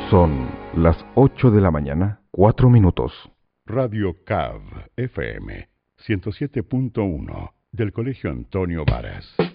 Son las 8 de la mañana, 4 minutos. Radio CAV FM 107.1 del Colegio Antonio Varas.